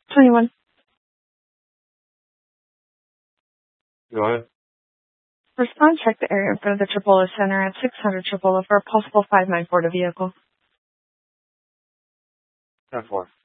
21. Go ahead. Respond, check the area in front of the Tripoli Center at 600 Tripoli for a possible 594 vehicle. 10-4.